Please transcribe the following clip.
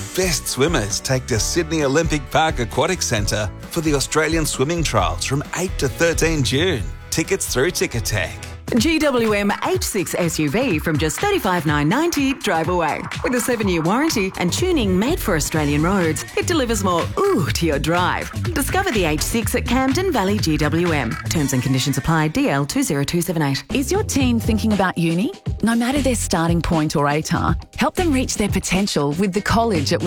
best swimmers take to Sydney Olympic Park Aquatic Centre for the Australian Swimming Trials from 8 to 13 June. Tickets through Ticketek. GWM H6 SUV from just $35,990 drive away. With a 7-year warranty and tuning made for Australian roads, it delivers more ooh to your drive. Discover the H6 at Camden Valley GWM. Terms and conditions apply. DL 20278. Is your teen thinking about uni? No matter their starting point or ATAR, help them reach their potential with the college at